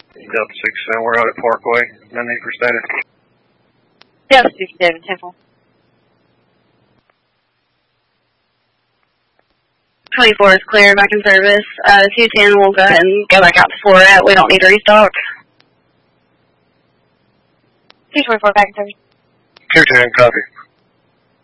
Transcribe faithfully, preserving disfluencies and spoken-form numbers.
Delta six seven, we're out at Parkway. No need for status. Delta six seven, Temple. twenty-four is clear, back in service. Uh, two ten will go ahead and go back out to Florida. We don't need to restock. two twenty-four, back in service. two ten, copy.